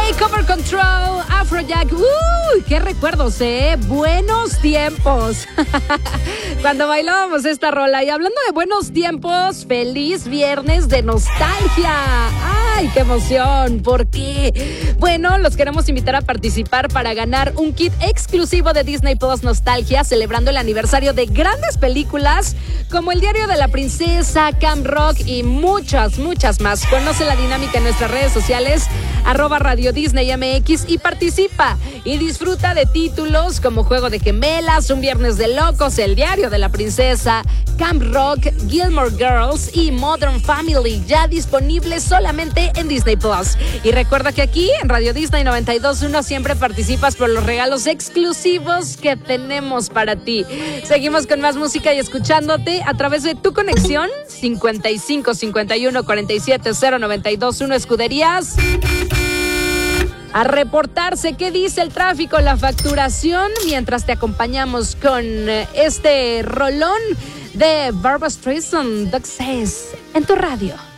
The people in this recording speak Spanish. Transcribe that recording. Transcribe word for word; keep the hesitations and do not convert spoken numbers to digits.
Cover Control, Afrojack. ¡Uy! ¡Qué recuerdos, eh! ¡Buenos tiempos! Cuando bailábamos esta rola. Y hablando de buenos tiempos, feliz viernes de nostalgia. ¡Ay, qué emoción! ¿Por qué? Bueno, los queremos invitar a participar para ganar un kit exclusivo de Disney Plus Nostalgia, celebrando el aniversario de grandes películas como El Diario de la Princesa, Camp Rock y muchas, muchas más. Conoce la dinámica en nuestras redes sociales, arroba Radio Disney M X, y participa y disfruta de títulos como Juego de Gemelas, Un Viernes de Locos, El Diario de la Princesa, Camp Rock, Gilmore Girls y Modern Family, ya disponibles solamente en Disney Plus. Y recuerda que aquí en Radio Disney noventa y dos punto uno siempre participas por los regalos exclusivos que tenemos para ti. Seguimos con más música y escuchándote a través de tu conexión cincuenta y cinco cincuenta y uno cuarenta y siete cero noventa y dos uno Escuderías. A reportarse qué dice el tráfico, la facturación, mientras te acompañamos con este rolón de Barbra Streisand, Success, en tu radio.